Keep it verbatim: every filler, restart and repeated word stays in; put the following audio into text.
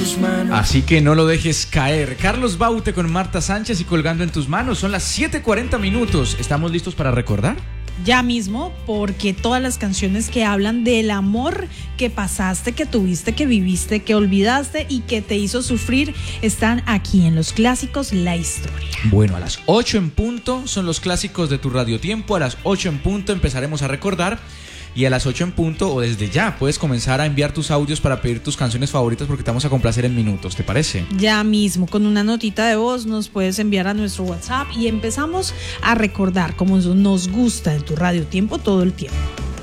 tus manos. Así que no lo dejes caer. Carlos Baute con Marta Sánchez y Colgando en tus manos. Son las siete cuarenta minutos. ¿Estamos listos para recordar? Ya mismo, porque todas las canciones que hablan del amor que pasaste, que tuviste, que viviste, que olvidaste y que te hizo sufrir están aquí en los clásicos La Historia. Bueno, a las ocho en punto son los clásicos de tu radiotiempo. A las ocho en punto empezaremos a recordar. Y a las ocho en punto, o desde ya, puedes comenzar a enviar tus audios para pedir tus canciones favoritas porque te vamos a complacer en minutos, ¿te parece? Ya mismo, con una notita de voz nos puedes enviar a nuestro WhatsApp y empezamos a recordar como nos gusta en tu radiotiempo todo el tiempo.